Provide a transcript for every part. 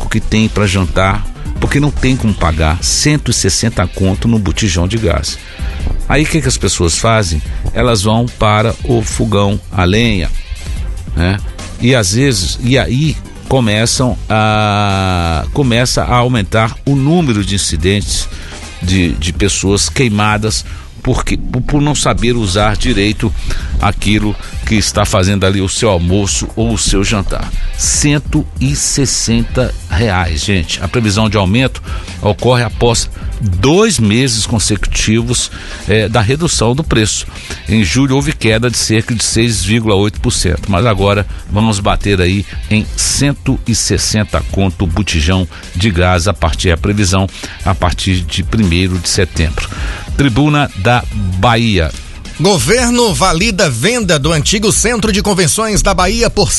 pouco que tem para jantar, porque não tem como pagar 160 conto no botijão de gás. Aí o que as pessoas fazem? Elas vão para o fogão a lenha, né? E às vezes, aí começa a aumentar o número de incidentes de pessoas queimadas por não saber usar direito aquilo que está fazendo ali o seu almoço ou o seu jantar. R$160, gente. A previsão de aumento ocorre após 2 meses consecutivos da redução do preço. Em julho houve queda de cerca de 6,8%, mas agora vamos bater aí em 160 conto o botijão de gás a previsão a partir de 1º de setembro. Tribuna da Bahia. Governo valida venda do antigo Centro de Convenções da Bahia por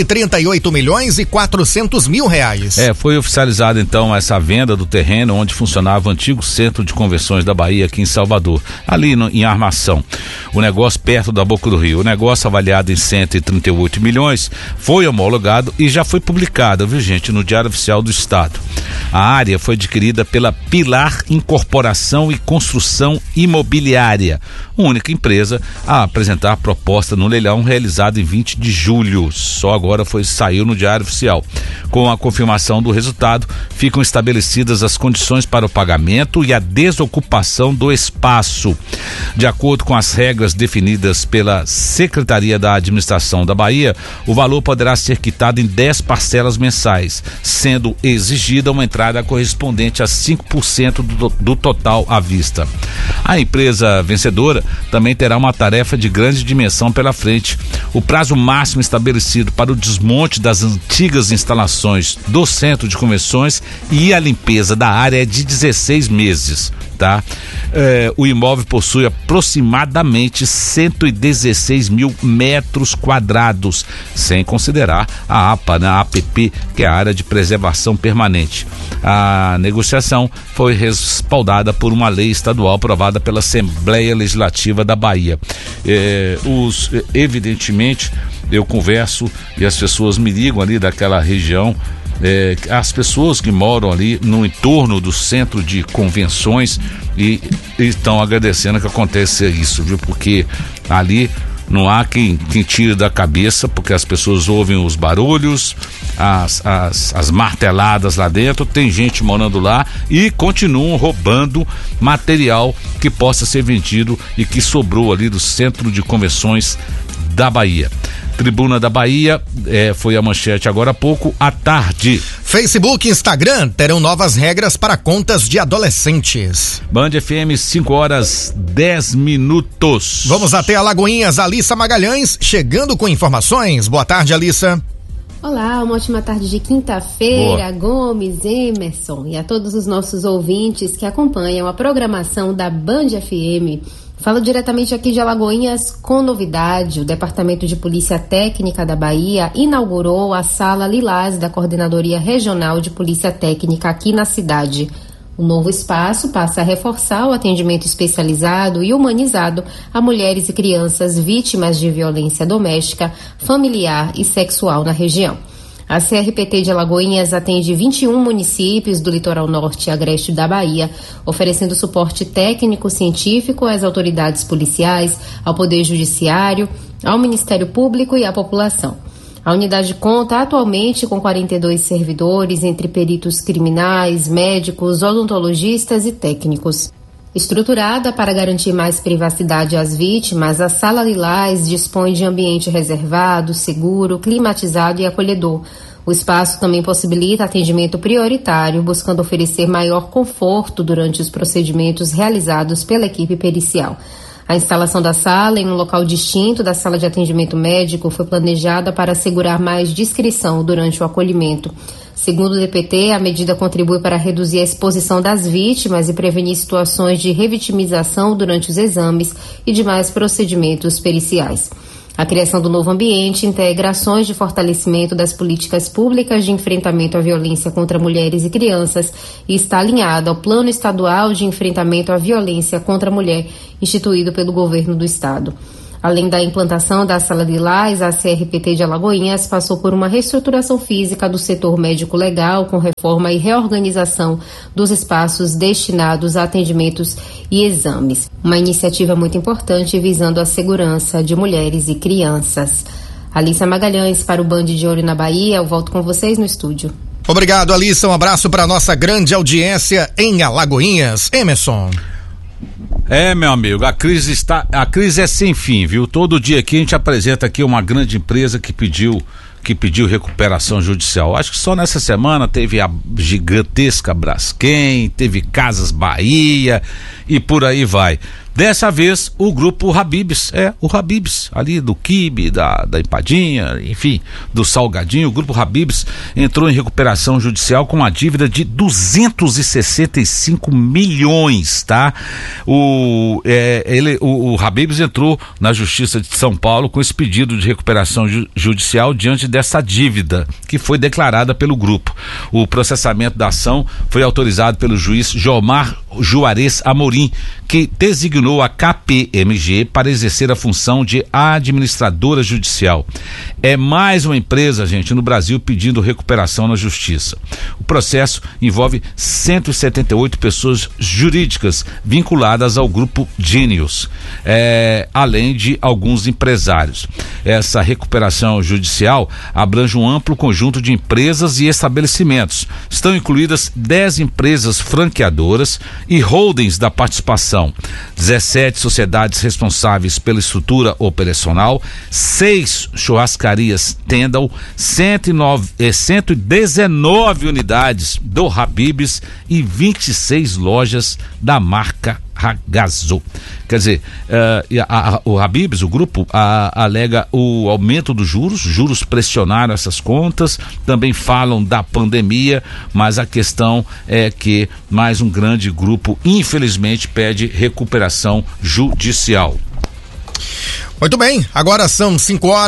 R$138.400.000. Foi oficializada então essa venda do terreno onde funcionava o antigo Centro de Convenções da Bahia aqui em Salvador, ali em Armação. O negócio perto da Boca do Rio. O negócio avaliado em 138 milhões foi homologado e já foi publicado, viu, gente, no Diário Oficial do Estado. A área foi adquirida pela Pilar Incorporação e Construção Imobiliária, única empresa a apresentar a proposta no leilão realizado em 20 de julho. Só agora saiu no Diário Oficial. Com a confirmação do resultado, ficam estabelecidas as condições para o pagamento e a desocupação do espaço. De acordo com as regras definidas pela Secretaria da Administração da Bahia, o valor poderá ser quitado em 10 parcelas mensais, sendo exigida uma entrada correspondente a 5% do total à vista. A empresa vencedora também terá uma tarefa de grande dimensão pela frente. O prazo máximo estabelecido para o desmonte das antigas instalações do Centro de Convenções e a limpeza da área é de 16 meses. Tá? O imóvel possui aproximadamente 116 mil metros quadrados, sem considerar a APA, né? A APP, que é a área de preservação permanente. A negociação foi respaldada por uma lei estadual aprovada pela Assembleia Legislativa da Bahia. Evidentemente, eu converso e as pessoas me ligam ali daquela região. As pessoas que moram ali no entorno do Centro de Convenções e estão agradecendo que aconteça isso, viu? Porque ali não há quem tire da cabeça, porque as pessoas ouvem os barulhos, as marteladas lá dentro, tem gente morando lá e continuam roubando material que possa ser vendido e que sobrou ali do Centro de Convenções da Bahia. Tribuna da Bahia, foi a manchete agora há pouco, à tarde. Facebook e Instagram terão novas regras para contas de adolescentes. Band FM, 5h10. Vamos até Alagoinhas, Alissa Magalhães, chegando com informações. Boa tarde, Alissa. Olá, uma ótima tarde de quinta-feira, Gomes, Emerson e a todos os nossos ouvintes que acompanham a programação da Band FM. Falo diretamente aqui de Alagoinhas com novidade. O Departamento de Polícia Técnica da Bahia inaugurou a Sala Lilás da Coordenadoria Regional de Polícia Técnica aqui na cidade. O novo espaço passa a reforçar o atendimento especializado e humanizado a mulheres e crianças vítimas de violência doméstica, familiar e sexual na região. A CRPT de Alagoinhas atende 21 municípios do litoral norte e agreste da Bahia, oferecendo suporte técnico-científico às autoridades policiais, ao Poder Judiciário, ao Ministério Público e à população. A unidade conta atualmente com 42 servidores, entre peritos criminais, médicos, odontologistas e técnicos. Estruturada para garantir mais privacidade às vítimas, a Sala Lilás dispõe de ambiente reservado, seguro, climatizado e acolhedor. O espaço também possibilita atendimento prioritário, buscando oferecer maior conforto durante os procedimentos realizados pela equipe pericial. A instalação da sala em um local distinto da sala de atendimento médico foi planejada para assegurar mais discrição durante o acolhimento. Segundo o DPT, a medida contribui para reduzir a exposição das vítimas e prevenir situações de revitimização durante os exames e demais procedimentos periciais. A criação do novo ambiente integra ações de fortalecimento das políticas públicas de enfrentamento à violência contra mulheres e crianças e está alinhada ao Plano Estadual de Enfrentamento à Violência contra a Mulher, instituído pelo Governo do Estado. Além da implantação da Sala Lilás, a CRPT de Alagoinhas passou por uma reestruturação física do setor médico-legal, com reforma e reorganização dos espaços destinados a atendimentos e exames. Uma iniciativa muito importante visando a segurança de mulheres e crianças. Alissa Magalhães para o Band de Olho na Bahia. Eu volto com vocês no estúdio. Obrigado, Alissa. Um abraço para nossa grande audiência em Alagoinhas. Emerson. Meu amigo, a crise é sem fim, viu? Todo dia aqui a gente apresenta aqui uma grande empresa que pediu recuperação judicial. Acho que só nessa semana teve a gigantesca Braskem, teve Casas Bahia e por aí vai. Dessa vez, o grupo Habib's, ali do quibe, da empadinha, enfim, do salgadinho, o grupo Habib's entrou em recuperação judicial com uma dívida de 265 milhões, tá? O Habib's entrou na Justiça de São Paulo com esse pedido de recuperação judicial diante dessa dívida, que foi declarada pelo grupo. O processamento da ação foi autorizado pelo juiz Jomar Juarez Amorim, que designou a KPMG para exercer a função de administradora judicial. É mais uma empresa, gente, no Brasil pedindo recuperação na justiça. O processo envolve 178 pessoas jurídicas vinculadas ao grupo Genius, além de alguns empresários. Essa recuperação judicial abrange um amplo conjunto de empresas e estabelecimentos. Estão incluídas 10 empresas franqueadoras e holdings da participação, 17 sociedades responsáveis pela estrutura operacional, 6 churrascarias Tendal, 119 unidades do Habib's e 26 lojas da marca Ragazzo. Quer dizer, o Habib's, o grupo, alega o aumento dos juros pressionaram essas contas, também falam da pandemia, mas a questão é que mais um grande grupo, infelizmente, pede recuperação judicial. Muito bem, agora são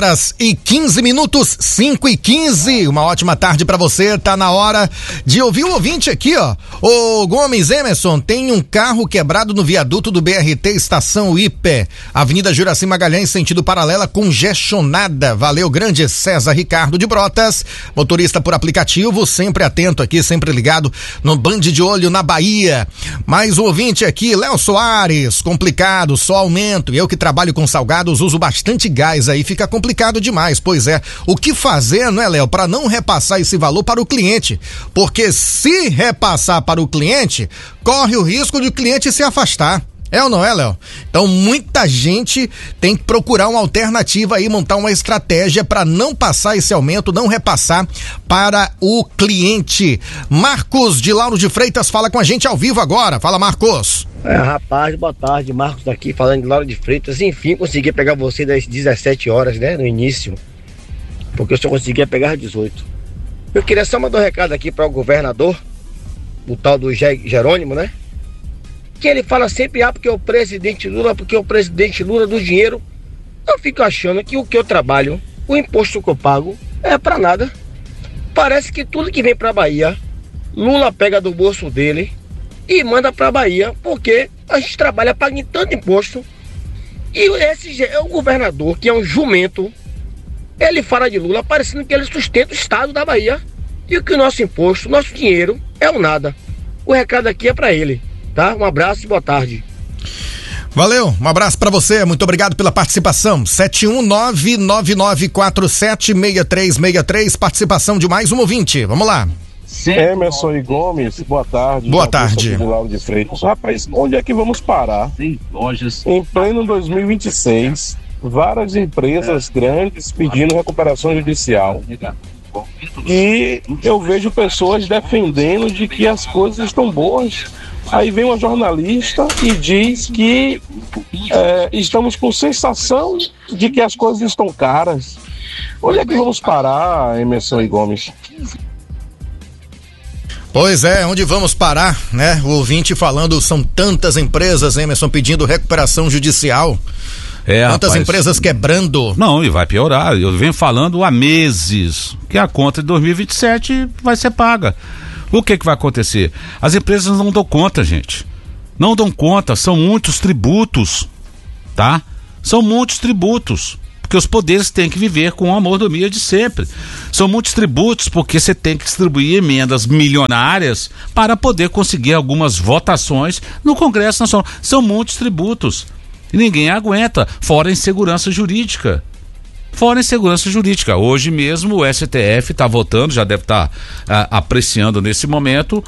5h15, 5h15, uma ótima tarde pra você, tá na hora de ouvir o ouvinte aqui, ó. O Gomes Emerson tem um carro quebrado no viaduto do BRT Estação Ipé, Avenida Juraci Magalhães, sentido paralela, congestionada. Valeu, grande César Ricardo de Brotas, motorista por aplicativo, sempre atento aqui, sempre ligado no Band de Olho na Bahia. Mais um ouvinte aqui, Léo Soares, complicado, só aumento, eu que trabalho com salgados, uso bastante gás aí, fica complicado demais, pois é. O que fazer, não é, Léo, para não repassar esse valor para o cliente? Porque se repassar para o cliente, corre o risco de o cliente se afastar. É ou não é, Léo? Então muita gente tem que procurar uma alternativa aí, montar uma estratégia para não passar esse aumento, não repassar para o cliente. Marcos de Lauro de Freitas fala com a gente ao vivo agora. Fala, Marcos. Rapaz, boa tarde, Marcos daqui falando de Lauro de Freitas. Enfim, consegui pegar você das 17 horas, né, no início, porque eu só conseguia pegar às 18. Eu queria só mandar um recado aqui para o governador, o tal do Jerônimo, né? Que ele fala sempre, porque o presidente Lula do dinheiro. Eu fico achando que o que eu trabalho, o imposto que eu pago, é pra nada. Parece que tudo que vem pra Bahia, Lula pega do bolso dele e manda pra Bahia, porque a gente trabalha pagando tanto imposto. E esse é o governador, que é um jumento, ele fala de Lula, parecendo que ele sustenta o estado da Bahia. E que o nosso imposto, nosso dinheiro, é um nada. O recado aqui é pra ele. Tá? Um abraço e boa tarde. Valeu, um abraço pra você, muito obrigado pela participação. 71999476363, participação de mais um ouvinte, vamos lá. Emerson e Gomes, boa tarde. Boa tarde. De Freitas. Rapaz, onde é que vamos parar? Em pleno 2026, várias empresas grandes pedindo recuperação judicial. E eu vejo pessoas defendendo de que as coisas estão boas. Aí vem uma jornalista e diz que estamos com sensação de que as coisas estão caras. Onde é que vamos parar, Emerson e Gomes? Pois é, onde vamos parar, né? O ouvinte falando, são tantas empresas, Emerson, pedindo recuperação judicial. Tantas empresas quebrando. Não, e vai piorar. Eu venho falando há meses que a conta de 2027 vai ser paga. O que vai acontecer? As empresas não dão conta, gente. Não dão conta, são muitos tributos, tá? São muitos tributos, porque os poderes têm que viver com a mordomia de sempre. São muitos tributos porque você tem que distribuir emendas milionárias para poder conseguir algumas votações no Congresso Nacional. São muitos tributos e ninguém aguenta, fora a insegurança jurídica. Fora a insegurança jurídica. Hoje mesmo o STF está votando, já deve estar apreciando nesse momento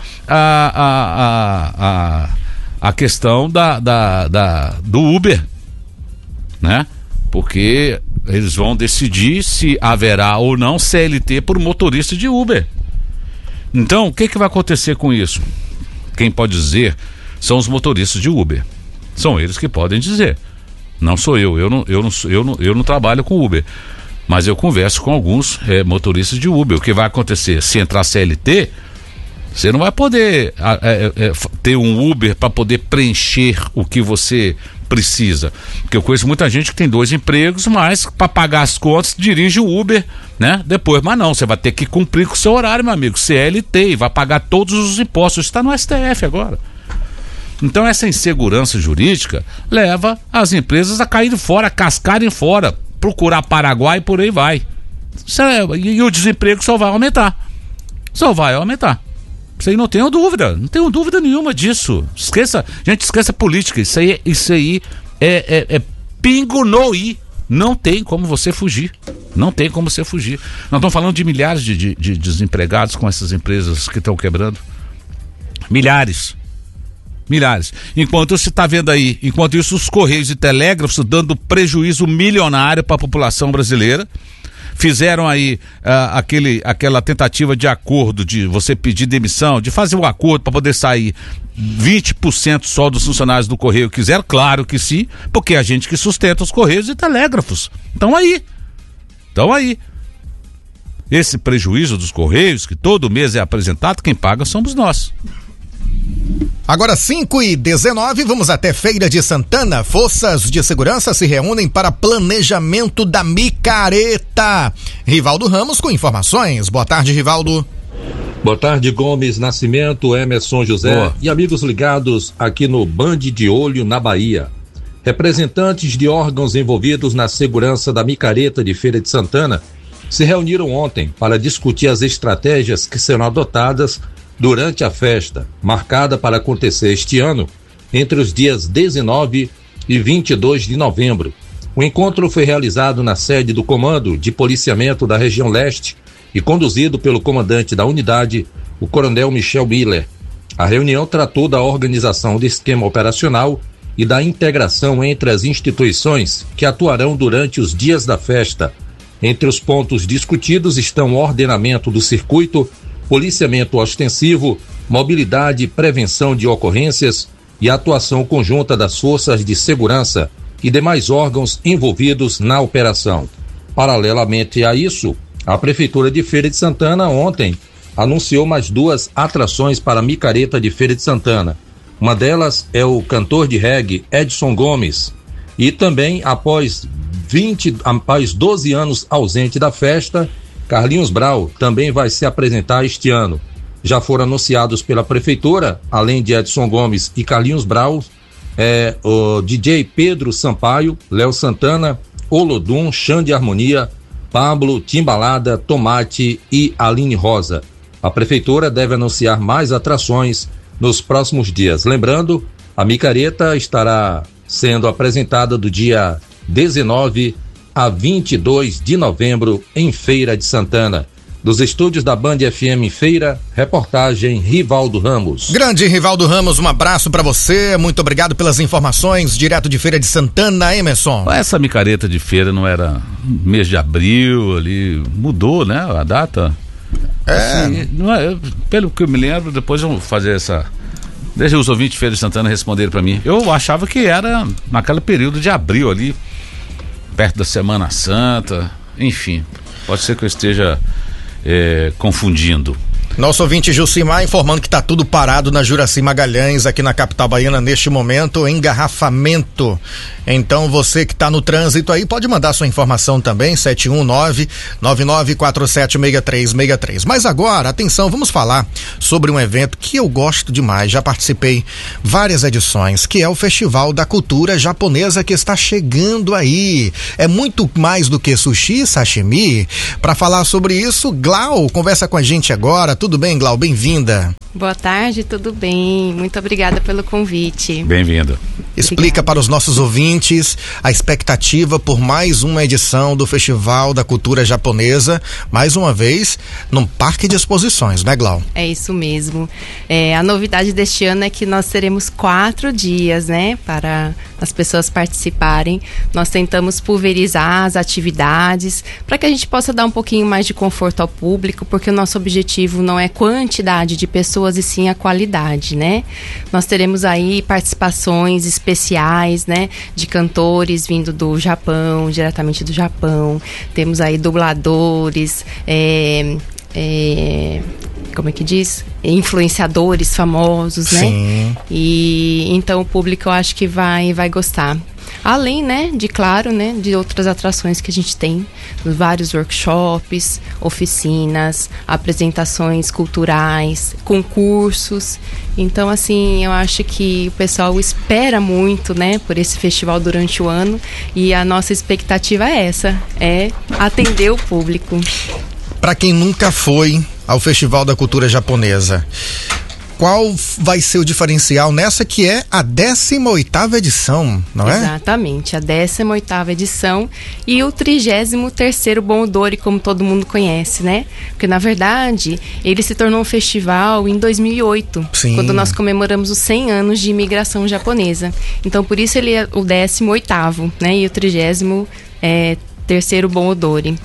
a questão do Uber, né? Porque eles vão decidir se haverá ou não CLT por motorista de Uber. Então, o que vai acontecer com isso? Quem pode dizer são os motoristas de Uber. São eles que podem dizer. Não sou eu não trabalho com Uber. Mas eu converso com alguns motoristas de Uber. O que vai acontecer? Se entrar CLT, você não vai poder ter um Uber para poder preencher o que você precisa. Porque eu conheço muita gente que tem 2 empregos, mas para pagar as contas dirige o Uber, né? Depois, mas não, você vai ter que cumprir com o seu horário, meu amigo, CLT, e vai pagar todos os impostos. Isso está no STF agora. Então essa insegurança jurídica leva as empresas a caírem fora, a cascarem fora, procurar Paraguai e por aí vai. E o desemprego só vai aumentar. Só vai aumentar. Isso aí não tenho dúvida nenhuma disso. Esqueça política. Isso aí é pingo no i. Não tem como você fugir. Não tem como você fugir. Nós estamos falando de milhares de desempregados com essas empresas que estão quebrando. Milhares. Enquanto você está vendo aí, enquanto isso, os Correios e Telégrafos dando prejuízo milionário para a população brasileira. Fizeram aí aquela tentativa de acordo, de você pedir demissão, de fazer um acordo para poder sair 20% só dos funcionários do Correio quiseram, claro que sim, porque é a gente que sustenta os Correios e Telégrafos. Então aí. Esse prejuízo dos Correios, que todo mês é apresentado, quem paga somos nós. Agora 5h19, vamos até Feira de Santana. Forças de segurança se reúnem para planejamento da micareta. Rivaldo Ramos com informações. Boa tarde, Rivaldo. Boa tarde, Gomes Nascimento, Emerson José e amigos ligados aqui no Band de Olho na Bahia. Representantes de órgãos envolvidos na segurança da micareta de Feira de Santana se reuniram ontem para discutir as estratégias que serão adotadas durante a festa, marcada para acontecer este ano, entre os dias 19 e 22 de novembro. O encontro foi realizado na sede do Comando de Policiamento da Região Leste e conduzido pelo comandante da unidade, o Coronel Michel Miller. A reunião tratou da organização do esquema operacional e da integração entre as instituições que atuarão durante os dias da festa. Entre os pontos discutidos estão o ordenamento do circuito, policiamento ostensivo, mobilidade e prevenção de ocorrências e atuação conjunta das forças de segurança e demais órgãos envolvidos na operação. Paralelamente a isso, a Prefeitura de Feira de Santana ontem anunciou mais 2 atrações para a micareta de Feira de Santana. Uma delas é o cantor de reggae Edson Gomes. E também, após 12 anos ausente da festa, Carlinhos Brau também vai se apresentar este ano. Já foram anunciados pela Prefeitura, além de Edson Gomes e Carlinhos Brau, o DJ Pedro Sampaio, Léo Santana, Olodum, Xande Harmonia, Pablo, Timbalada, Tomate e Aline Rosa. A Prefeitura deve anunciar mais atrações nos próximos dias. Lembrando, a micareta estará sendo apresentada do dia 19 a 22 de novembro em Feira de Santana. Dos estúdios da Band FM em Feira, reportagem Rivaldo Ramos. Grande Rivaldo Ramos, um abraço pra você, muito obrigado pelas informações, direto de Feira de Santana, Emerson. Essa micareta de feira não era mês de abril ali, mudou, né, a data? Assim, não é, pelo que eu me lembro, depois vamos fazer essa... Deixa os ouvintes de Feira de Santana responderem pra mim. Eu achava que era naquele período de abril ali, perto da Semana Santa, enfim, pode ser que eu esteja confundindo. Nosso ouvinte Jucimar informando que está tudo parado na Juraci Magalhães, aqui na capital baiana, neste momento, engarrafamento. Então você que está no trânsito aí pode mandar sua informação também, 719-9947-6363. Mas agora, atenção, vamos falar sobre um evento que eu gosto demais, já participei várias edições, que é o Festival da Cultura Japonesa, que está chegando aí. É muito mais do que sushi, sashimi. Para falar sobre isso, Glau conversa com a gente agora. Tudo bem, Glau? Bem-vinda. Boa tarde, tudo bem? Muito obrigada pelo convite. Bem-vindo. Explica para os nossos ouvintes a expectativa por mais uma edição do Festival da Cultura Japonesa, mais uma vez num parque de exposições, né, Glau? É isso mesmo. A novidade deste ano é que nós teremos 4 dias, né, para as pessoas participarem. Nós tentamos pulverizar as atividades para que a gente possa dar um pouquinho mais de conforto ao público, porque o nosso objetivo não é quantidade de pessoas e sim a qualidade, né? Nós teremos aí participações especiais, né, de cantores vindo do Japão, diretamente do Japão. Temos aí dubladores, como é que diz? Influenciadores famosos, né? Sim. E então o público eu acho que vai gostar. Além, né, de outras atrações que a gente tem, vários workshops, oficinas, apresentações culturais, concursos. Então, assim, eu acho que o pessoal espera muito, né, por esse festival durante o ano, e a nossa expectativa é essa, é atender o público. Para quem nunca foi ao Festival da Cultura Japonesa, qual vai ser o diferencial nessa que é a 18ª edição, não é? Exatamente, a 18ª edição e o 33º Bon Odori, como todo mundo conhece, né? Porque, na verdade, ele se tornou um festival em 2008, Sim. quando nós comemoramos os 100 anos de imigração japonesa. Então, por isso ele é o 18º, né? E o 33º Bon Odori.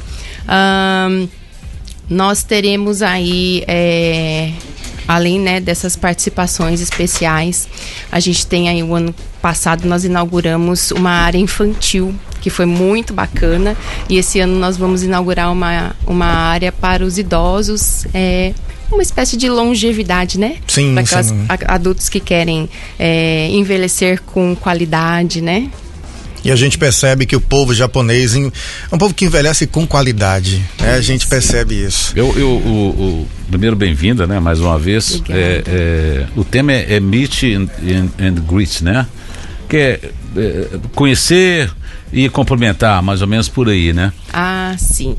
Nós teremos aí... além, né, dessas participações especiais, a gente tem aí, o ano passado nós inauguramos uma área infantil, que foi muito bacana, e esse ano nós vamos inaugurar uma área para os idosos, uma espécie de longevidade, né? Sim, para aqueles sim. adultos que querem envelhecer com qualidade, né? E a gente percebe que o povo japonês é um povo que envelhece com qualidade, né? A gente percebe isso. O primeiro bem-vinda, né? Mais uma vez. O tema é Meet and Greet, né? Que é conhecer e cumprimentar, mais ou menos por aí, né? Ah, sim.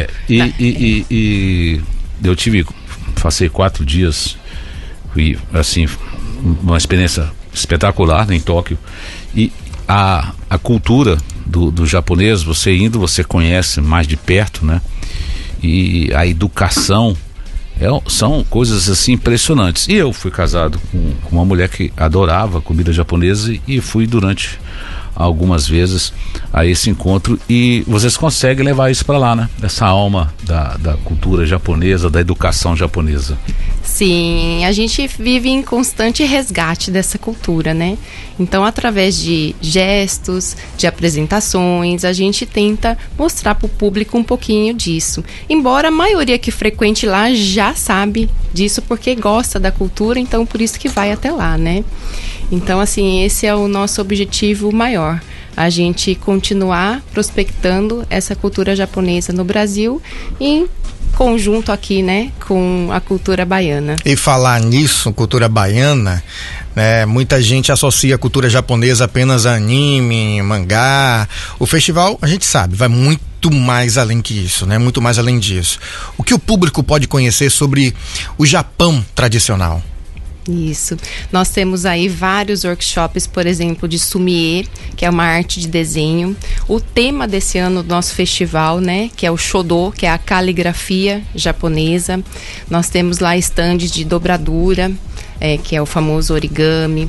E eu passei 4 dias, fui, assim, uma experiência espetacular, né, em Tóquio. E a cultura do japonês, você conhece mais de perto, né? E a educação são coisas assim impressionantes. E eu fui casado com uma mulher que adorava comida japonesa e fui durante algumas vezes a esse encontro, e vocês conseguem levar isso para lá, né? Essa alma da cultura japonesa, da educação japonesa. Sim, a gente vive em constante resgate dessa cultura, né? Então, através de gestos, de apresentações, a gente tenta mostrar para o público um pouquinho disso. Embora a maioria que frequente lá já sabe disso porque gosta da cultura, então por isso que vai até lá, né? Então, assim, esse é o nosso objetivo maior. A gente continuar prospectando essa cultura japonesa no Brasil em conjunto aqui, né, com a cultura baiana. E falar nisso, cultura baiana, né, muita gente associa a cultura japonesa apenas a anime, mangá. O festival, a gente sabe, vai muito mais além que isso, né? Muito mais além disso. O que o público pode conhecer sobre o Japão tradicional? Isso. Nós temos aí vários workshops, por exemplo, de sumie, que é uma arte de desenho. O tema desse ano do nosso festival, né, que é o Shodo, que é a caligrafia japonesa. Nós temos lá estandes de dobradura, que é o famoso origami.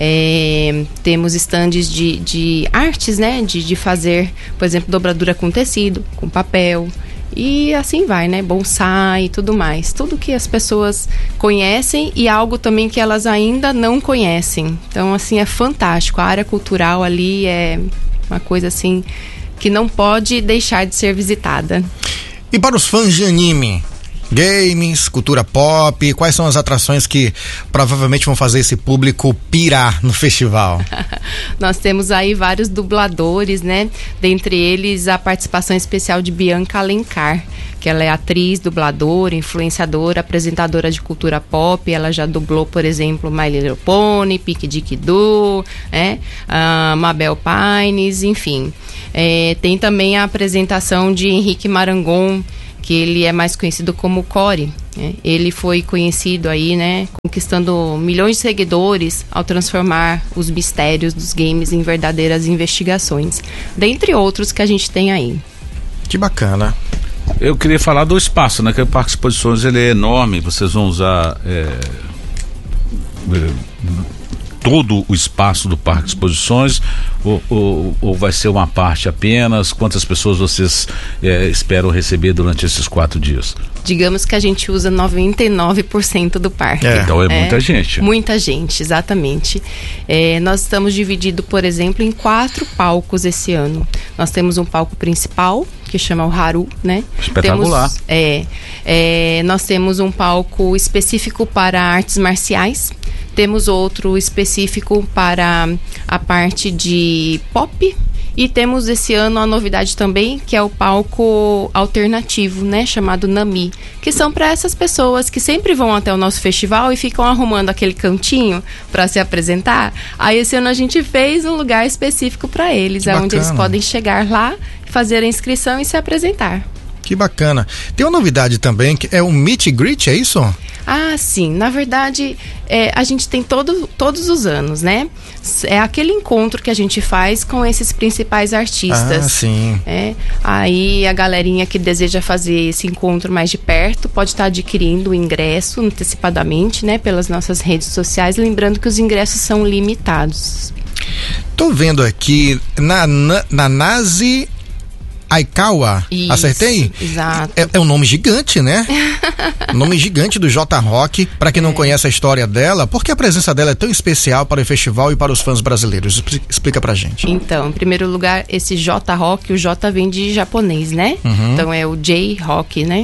Temos estandes de artes, né, de fazer, por exemplo, dobradura com tecido, com papel. E assim vai, né? Bonsai e tudo mais. Tudo que as pessoas conhecem e algo também que elas ainda não conhecem. Então, assim, é fantástico. A área cultural ali é uma coisa, assim, que não pode deixar de ser visitada. E para os fãs de anime, Games, cultura pop, quais são as atrações que provavelmente vão fazer esse público pirar no festival? Nós temos aí vários dubladores, né? Dentre eles a participação especial de Bianca Alencar, que ela é atriz, dubladora, influenciadora, apresentadora de cultura pop. Ela já dublou, por exemplo, My Little Pony, Pique Dick Doo, Mabel Pines, enfim. Tem também a apresentação de Henrique Marangon, que ele é mais conhecido como Core. Ele foi conhecido aí, né, conquistando milhões de seguidores ao transformar os mistérios dos games em verdadeiras investigações, dentre outros que a gente tem aí. Que bacana. Eu queria falar do espaço, né, que o Parque de Exposições ele é enorme, vocês vão usar todo o espaço do Parque de Exposições ou vai ser uma parte apenas? Quantas pessoas vocês esperam receber durante esses 4 dias? Digamos que a gente usa 99% do parque. Então é muita gente. Muita gente, exatamente. Nós estamos divididos, por exemplo, em 4 palcos esse ano. Nós temos um palco principal, que chama o Haru, né? Espetacular. Nós temos um palco específico para artes marciais. Temos outro específico para a parte de pop. E temos esse ano a novidade também, que é o palco alternativo, né? Chamado Nami. Que são para essas pessoas que sempre vão até o nosso festival e ficam arrumando aquele cantinho para se apresentar. Aí esse ano a gente fez um lugar específico para eles, onde eles podem chegar lá, fazer a inscrição e se apresentar. Que bacana. Tem uma novidade também, que é o Meet and Greet, é isso? Ah, sim. Na verdade, a gente tem todos os anos, né? É aquele encontro que a gente faz com esses principais artistas. Ah, sim. Aí a galerinha que deseja fazer esse encontro mais de perto pode estar adquirindo o ingresso antecipadamente, né? Pelas nossas redes sociais. Lembrando que os ingressos são limitados. Tô vendo aqui na Nazi Aikawa, isso, acertei? Exato. É um nome gigante, né? Nome gigante do J-Rock. Pra quem não conhece a história dela, por que a presença dela é tão especial para o festival e para os fãs brasileiros? Explica pra gente. Então, em primeiro lugar, esse J-Rock, o J vem de japonês, né? Uhum. Então é o J-Rock, né?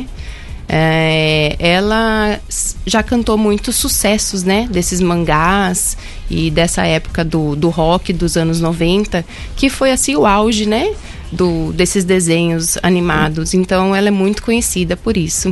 Ela já cantou muitos sucessos, né? Desses mangás e dessa época do rock dos anos 90, que foi assim o auge, né? Desses desenhos animados. Então ela é muito conhecida por isso.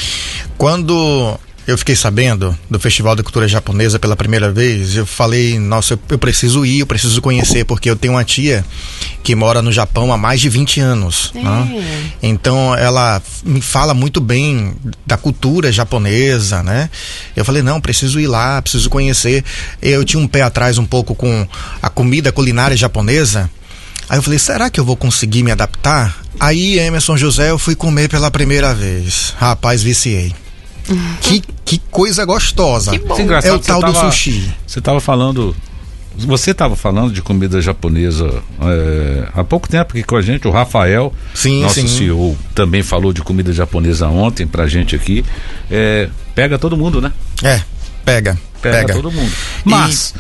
Quando eu fiquei sabendo do Festival da Cultura Japonesa pela primeira vez, eu falei, nossa, eu preciso ir, eu preciso conhecer, porque eu tenho uma tia que mora no Japão há mais de 20 anos. Né? Então ela me fala muito bem da cultura japonesa, né? Eu falei, não, preciso ir lá, preciso conhecer. Eu tinha um pé atrás um pouco com a comida culinária japonesa. Aí eu falei, será que eu vou conseguir me adaptar? Aí, Emerson José, eu fui comer pela primeira vez. Rapaz, viciei. Que coisa gostosa. Que bom. É o tal do sushi. Você estava falando de comida japonesa há pouco tempo aqui com a gente. O Rafael, nosso CEO, também falou de comida japonesa ontem pra gente aqui. Pega todo mundo, né? Pega todo mundo. Mas...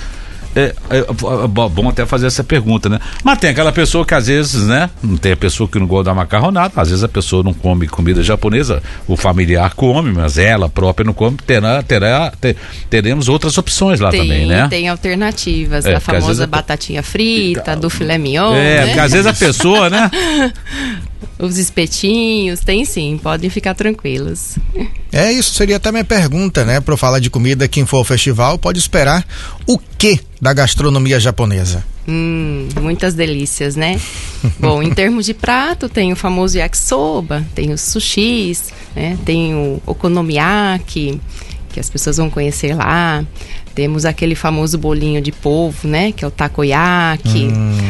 bom até fazer essa pergunta, né? Mas tem aquela pessoa que às vezes, né? Não tem a pessoa que não gosta da macarronada, às vezes a pessoa não come comida japonesa, o familiar come, mas ela própria não come, teremos outras opções lá também, né? Tem alternativas, a famosa batatinha frita, do filé mignon, né? Porque às vezes a pessoa, né? Os espetinhos, tem sim, podem ficar tranquilos. Isso seria até minha pergunta, né? Pra eu falar de comida, quem for ao festival pode esperar o quê da gastronomia japonesa? Muitas delícias, né? Bom, em termos de prato, tem o famoso yakisoba, tem os sushis, né? Tem o okonomiyaki, que as pessoas vão conhecer lá. Temos aquele famoso bolinho de polvo, né? Que é o takoyaki.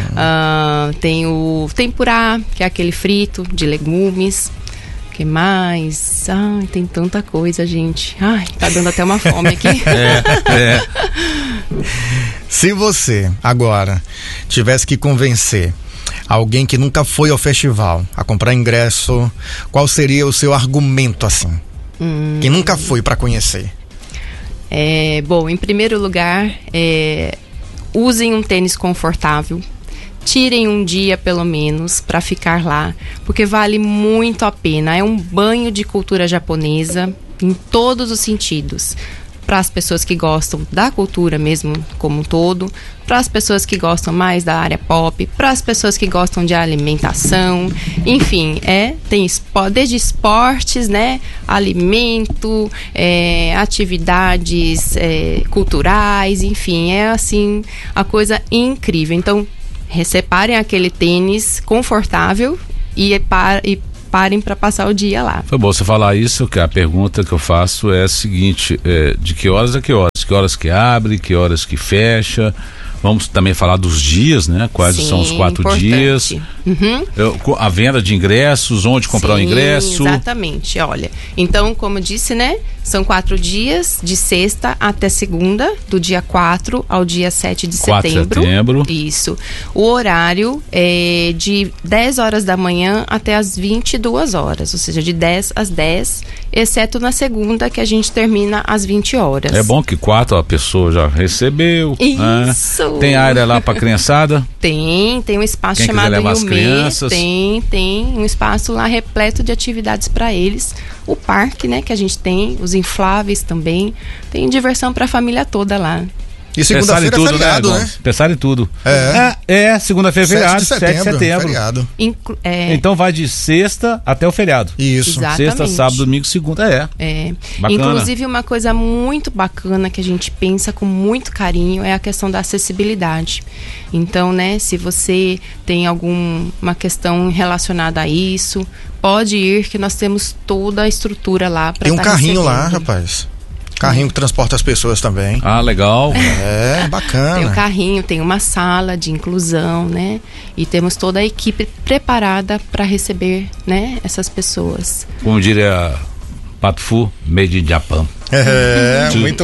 Tem o tempurá, que é aquele frito de legumes. O que mais? Tem tanta coisa, gente. Tá dando até uma fome aqui. Se você, agora, tivesse que convencer alguém que nunca foi ao festival a comprar ingresso, qual seria o seu argumento, assim? Quem nunca foi para conhecer? Bom, em primeiro lugar, usem um tênis confortável. tirem um dia pelo menos para ficar lá, porque vale muito a pena. É um banho de cultura japonesa em todos os sentidos. Para as pessoas que gostam da cultura mesmo como um todo, para as pessoas que gostam mais da área pop, para as pessoas que gostam de alimentação, enfim, tem desde esportes, né, alimento, atividades culturais, enfim, é assim a coisa incrível. Então, separem aquele tênis confortável e parem para passar o dia lá. Foi bom você falar isso, que a pergunta que eu faço é a seguinte, de que horas a que horas? Que horas que abre, que horas que fecha? Vamos também falar dos dias, né? Quais são os 4 importante. dias? A venda de ingressos, onde comprar o ingresso? Exatamente, olha. Então, como eu disse, né? São 4 dias, de sexta até segunda, do dia 4 ao dia 7 de 4 setembro. de setembro. Isso. O horário é de 10 horas da manhã até as 22 horas, ou seja, de 10 às 10, exceto na segunda, que a gente termina às 20 horas. É bom que 4 a pessoa já recebeu. Isso. Né? Tem área lá pra criançada? Tem um espaço Quem chamado quiser levar as Yume. crianças? Tem um espaço lá repleto de atividades para eles. O parque, né, que a gente tem, os infláveis também. Tem diversão para a família toda lá. E segunda-feira é feriado, né? Pensar em tudo. Segunda-feira é feriado, 7 de setembro. Feriado. Então vai de sexta até o feriado. Isso. Exatamente. Sexta, sábado, domingo, segunda, Bacana. Inclusive, uma coisa muito bacana que a gente pensa com muito carinho é a questão da acessibilidade. Então, né, se você tem alguma questão relacionada a isso, pode ir, que nós temos toda a estrutura lá para Tem um carrinho lá, rapaz. Carrinho que transporta as pessoas também. Ah, legal. Bacana. Tem o carrinho, tem uma sala de inclusão, né? E temos toda a equipe preparada para receber, né, essas pessoas. Como diria Pato Fu, made in Japan. Muito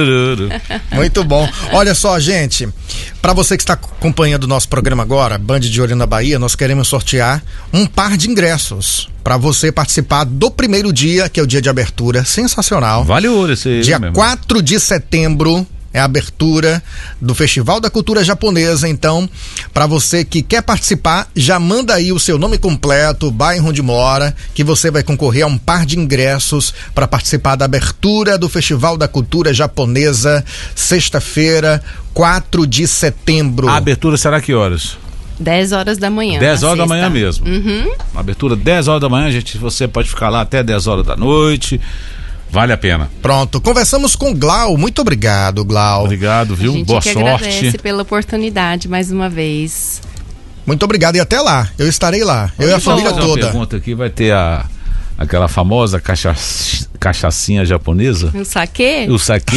bom. Muito bom. Olha só, gente, para você que está acompanhando o nosso programa agora, Band de Olho na Bahia, nós queremos sortear um par de ingressos para você participar do primeiro dia, que é o dia de abertura. Sensacional. Vale ouro esse dia mesmo. 4 de setembro é a abertura do Festival da Cultura Japonesa. Então, para você que quer participar, já manda aí o seu nome completo, bairro onde mora, que você vai concorrer a um par de ingressos para participar da abertura do Festival da Cultura Japonesa, sexta-feira, 4 de setembro. A abertura será que horas? 10 horas da manhã. 10 horas da manhã mesmo. Abertura 10 horas da manhã, gente. Você pode ficar lá até 10 horas da noite. Vale a pena. Pronto, conversamos com Glau. Muito obrigado, Glau. Obrigado, viu? Boa sorte. A gente agradece pela oportunidade mais uma vez. Muito obrigado e até lá. Eu estarei lá. Eu e a família toda. Uma pergunta aqui, vai ter aquela famosa cachaçinha japonesa? O saquê? O saquê?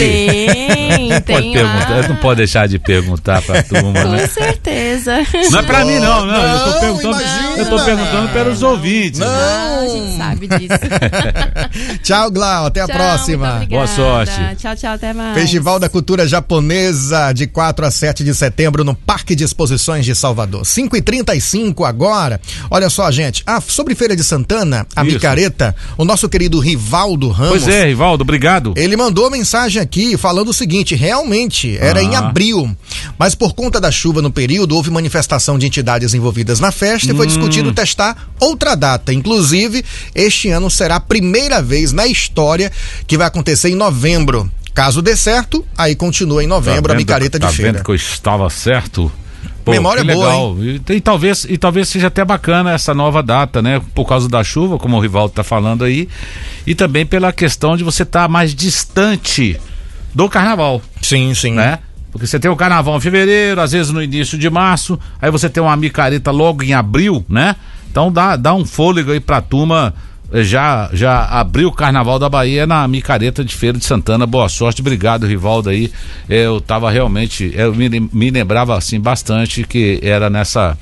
Tem perguntar, não pode deixar de perguntar pra turma, né? Com certeza. Não é pra mim não. Não, eu tô perguntando para os ouvintes. Não. A gente sabe disso. Tchau, Glau, até a próxima. Boa sorte. Tchau, até mais. Festival da Cultura Japonesa, de 4 a 7 de setembro, no Parque de Exposições de Salvador. 5h35 agora. Olha só, gente, sobre Feira de Santana, a micareta, o nosso querido Rivaldo Ramos. Pois é, Rivaldo, obrigado. Ele mandou mensagem aqui falando o seguinte: realmente era em abril, mas por conta da chuva no período houve manifestação de entidades envolvidas na festa e foi discutido testar outra data. Inclusive, este ano será a primeira vez na história que vai acontecer em novembro. Caso dê certo, aí continua em novembro a micareta de feira. Tá vendo que eu estava certo? Pô, memória boa, boa, hein? E talvez seja até bacana essa nova data, né? Por causa da chuva, como o Rivaldo tá falando aí, e também pela questão de você estar mais distante do carnaval. Sim, né? Porque você tem o carnaval em fevereiro, às vezes no início de março, aí você tem uma micareta logo em abril, né? Então dá um fôlego aí pra turma. Já abriu o Carnaval da Bahia na micareta de Feira de Santana. Boa sorte, obrigado, Rivaldo aí. Eu tava realmente, eu me lembrava assim bastante que era nessa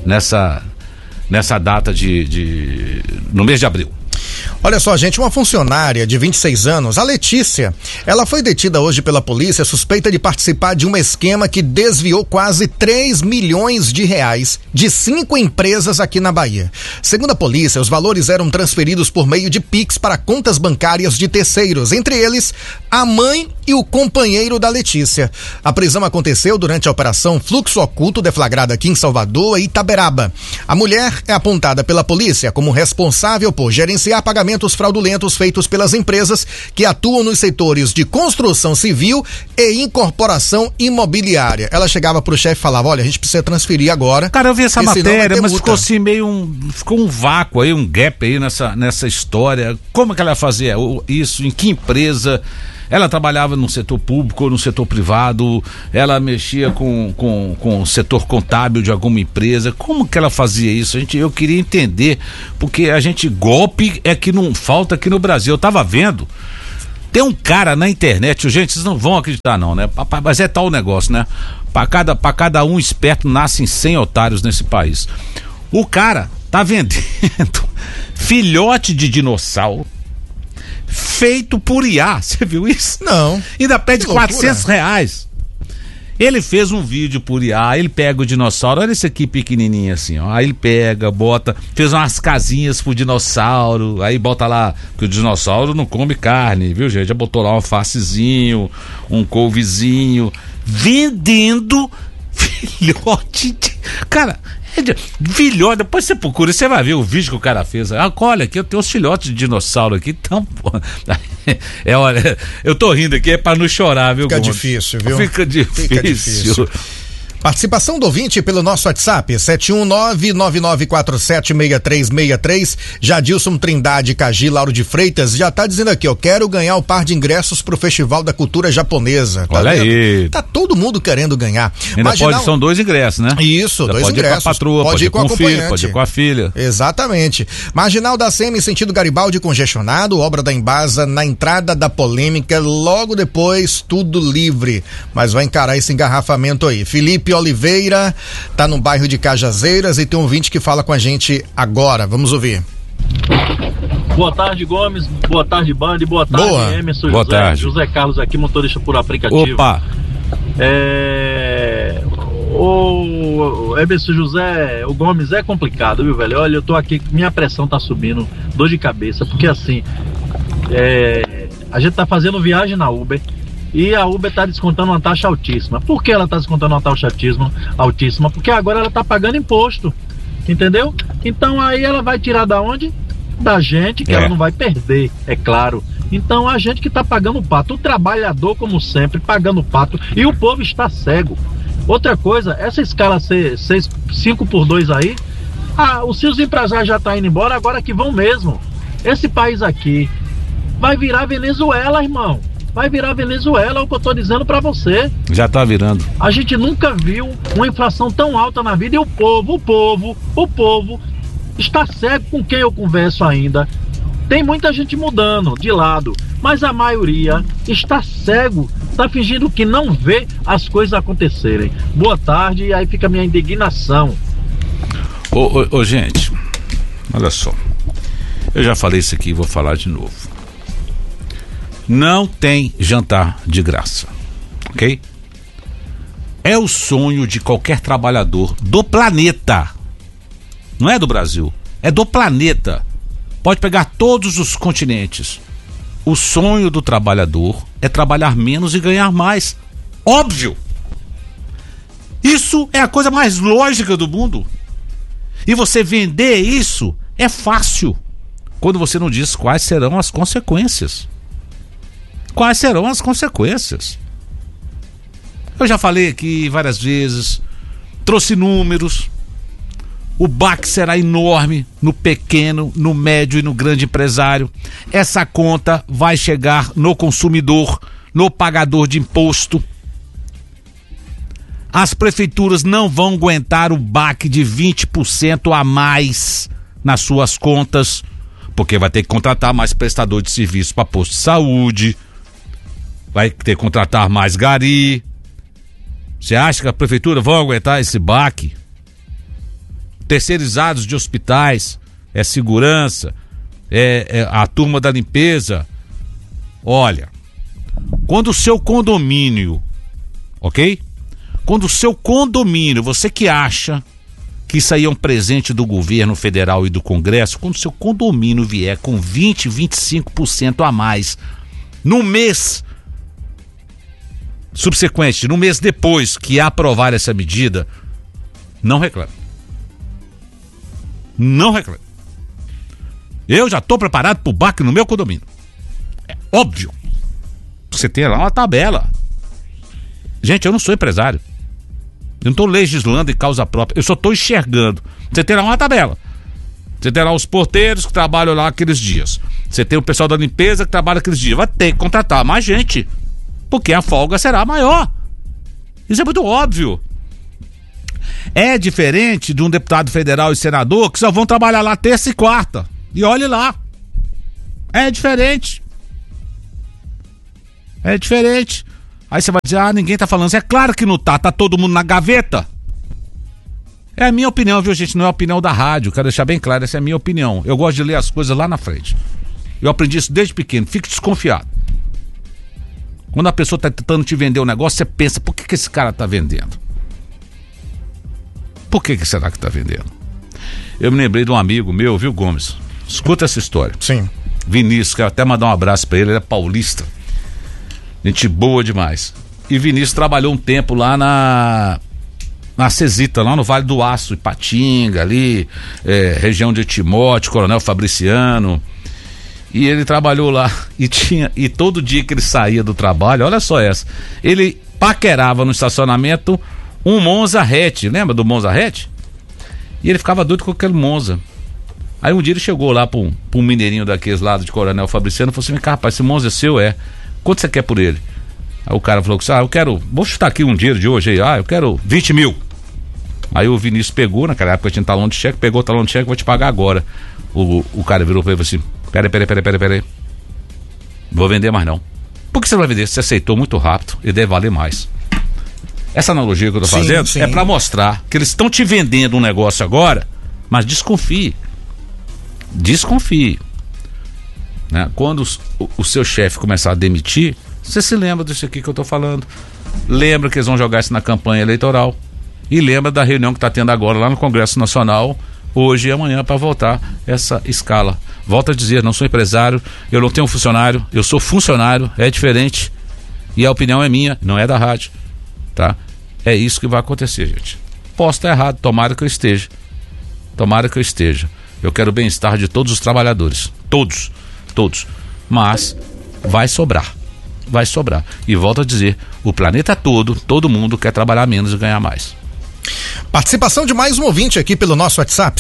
data no mês de abril. Olha só, gente, uma funcionária de 26 anos, a Letícia, ela foi detida hoje pela polícia suspeita de participar de um esquema que desviou quase 3 milhões de reais de 5 empresas aqui na Bahia. Segundo a polícia, os valores eram transferidos por meio de Pix para contas bancárias de terceiros, entre eles a mãe e o companheiro da Letícia. A prisão aconteceu durante a operação Fluxo Oculto, deflagrada aqui em Salvador e Itaberaba. A mulher é apontada pela polícia como responsável por gerenciar pagamentos fraudulentos feitos pelas empresas que atuam nos setores de construção civil e incorporação imobiliária. Ela chegava pro chefe e falava, olha, a gente precisa transferir agora. Cara, eu vi essa matéria, mas ficou assim ficou um vácuo aí, um gap aí nessa história. Como que ela fazia isso? Em que empresa? Ela trabalhava no setor público ou no setor privado? Ela mexia com o setor contábil de alguma empresa? Como que ela fazia isso? Eu queria entender, porque golpe é que não falta aqui no Brasil. Eu tava vendo, tem um cara na internet, gente, vocês não vão acreditar não, né? Mas é tal negócio, né? Pra cada um esperto nascem 100 otários nesse país. O cara tá vendendo filhote de dinossauro feito por IA, você viu isso? Não. Ainda pede R$400. Ele fez um vídeo por IA, ele pega o dinossauro, olha esse aqui pequenininho assim, ó, aí ele pega, bota, fez umas casinhas pro dinossauro, aí bota lá, porque o dinossauro não come carne, viu gente? Já botou lá um alfacezinho, um couvezinho, vendendo filhote de... Cara... filhote, depois você procura, você vai ver o vídeo que o cara fez. Olha aqui, eu tenho os filhotes de dinossauro aqui, então, pô. Olha, eu tô rindo aqui, é pra não chorar, viu? Fica difícil, viu? Fica difícil. Participação do ouvinte pelo nosso WhatsApp, 71999476363. Jadilson Trindade Cagi Lauro de Freitas já tá dizendo aqui, ó, quero ganhar o par de ingressos pro Festival da Cultura Japonesa. Tá Olha vendo? aí. Tá todo mundo querendo ganhar. Ainda são 2 ingressos, né? Isso, 2 ingressos. Pode ir com a patroa, pode ir com o filho, pode ir com a filha. Exatamente. Marginal da SEMI, sentido Garibaldi congestionado, obra da Embasa na entrada da polêmica, logo depois tudo livre, mas vai encarar esse engarrafamento aí. Felipe Oliveira tá no bairro de Cajazeiras e tem um ouvinte que fala com a gente agora, vamos ouvir. Boa tarde, Gomes, boa tarde, Band, boa tarde, Emerson boa tarde. José Carlos aqui, motorista por aplicativo. Opa! O Emerson José, o Gomes, é complicado, viu, velho? Olha, eu tô aqui, minha pressão tá subindo, dor de cabeça, porque assim, a gente tá fazendo viagem na Uber e a Uber tá descontando uma taxa altíssima. Por que ela tá descontando uma taxa altíssima? Porque agora ela tá pagando imposto, entendeu? Então aí ela vai tirar da onde? Da gente, que ela não vai perder, é claro. Então a gente que tá pagando o pato, o trabalhador como sempre, pagando o pato, e o povo está cego. Outra coisa, essa escala 5x2 aí, os seus empresários já tá indo embora, agora que vão mesmo. Esse país aqui vai virar Venezuela, irmão. Vai virar Venezuela, é o que eu tô dizendo pra você. Já tá virando. A gente nunca viu uma inflação tão alta na vida e o povo está cego. Com quem eu converso ainda. Tem muita gente mudando de lado, mas a maioria está cego, está fingindo que não vê as coisas acontecerem. Boa tarde, e aí fica a minha indignação. Gente, olha só. Eu já falei isso aqui e vou falar de novo. Não tem jantar de graça, ok? É o sonho de qualquer trabalhador do planeta. Não é do Brasil, é do planeta. Pode pegar todos os continentes. O sonho do trabalhador é trabalhar menos e ganhar mais. Óbvio! Isso é a coisa mais lógica do mundo. E você vender isso é fácil, quando você não diz quais serão as consequências. Quais serão as consequências? Eu já falei aqui várias vezes, trouxe números. O baque será enorme no pequeno, no médio e no grande empresário. Essa conta vai chegar no consumidor, no pagador de imposto. As prefeituras não vão aguentar o baque de 20% a mais nas suas contas, porque vai ter que contratar mais prestador de serviço para posto de saúde, vai ter que contratar mais gari. Você acha que a prefeitura vai aguentar esse baque? Terceirizados de hospitais, segurança, a turma da limpeza. Olha, quando o seu condomínio, ok? Quando o seu condomínio, você que acha que isso aí é um presente do governo federal e do Congresso, quando o seu condomínio vier com 20, 25% a mais no mês, subsequente, no mês depois que aprovar essa medida, não reclame. Não reclame. Eu já estou preparado pro baque no meu condomínio. É óbvio. Você tem lá uma tabela. Gente, eu não sou empresário. Eu não estou legislando em causa própria. Eu só estou enxergando. Você tem lá uma tabela. Você tem lá os porteiros que trabalham lá aqueles dias. Você tem o pessoal da limpeza que trabalha aqueles dias. Vai ter que contratar mais gente, porque a folga será maior. Isso é muito óbvio. É diferente de um deputado federal e senador que só vão trabalhar lá terça e quarta. E olhe lá. É diferente. É diferente. Aí você vai dizer, ninguém tá falando. É claro que não tá. Tá todo mundo na gaveta. É a minha opinião, viu, gente? Não é a opinião da rádio. Quero deixar bem claro, essa é a minha opinião. Eu gosto de ler as coisas lá na frente. Eu aprendi isso desde pequeno. Fique desconfiado. Quando a pessoa tá tentando te vender um negócio, você pensa, por que esse cara tá vendendo? Por que será que tá vendendo? Eu me lembrei de um amigo meu, viu, Gomes? Escuta essa história. Sim. Vinícius, quero até mandar um abraço pra ele é paulista. Gente boa demais. E Vinícius trabalhou um tempo lá na Cesita, lá no Vale do Aço, Ipatinga, ali, região de Timóteo, Coronel Fabriciano. E ele trabalhou lá e todo dia que ele saía do trabalho, olha só essa, ele paquerava no estacionamento um Monza hatch, lembra do Monza hatch? E ele ficava doido com aquele Monza. Aí um dia ele chegou lá pra um mineirinho daqueles lados de Coronel Fabriciano e falou assim, rapaz, esse Monza é seu? Quanto você quer por ele? Aí o cara falou assim, vou chutar aqui um dinheiro de hoje aí, eu quero 20 mil. Aí o Vinícius pegou, naquela época tinha talão de cheque, pegou o talão de cheque, vou te pagar agora. O cara virou pra ele e falou assim, peraí. Vou vender mais não. Por que você vai vender? Você aceitou muito rápido e deve valer mais. Essa analogia que eu tô fazendo é pra mostrar que eles estão te vendendo um negócio agora, mas desconfie. Desconfie. Né? Quando o seu chefe começar a demitir, você se lembra disso aqui que eu tô falando. Lembra que eles vão jogar isso na campanha eleitoral. E lembra da reunião que está tendo agora lá no Congresso Nacional, hoje e amanhã, para voltar essa escala. Volto a dizer, não sou empresário, eu não tenho funcionário, eu sou funcionário, é diferente. E a opinião é minha, não é da rádio. Tá? É isso que vai acontecer, gente. Posso estar errado, tomara que eu esteja. Tomara que eu esteja. Eu quero o bem-estar de todos os trabalhadores. Todos. Mas vai sobrar. Vai sobrar. E volto a dizer, o planeta todo mundo quer trabalhar menos e ganhar mais. Participação de mais um ouvinte aqui pelo nosso WhatsApp,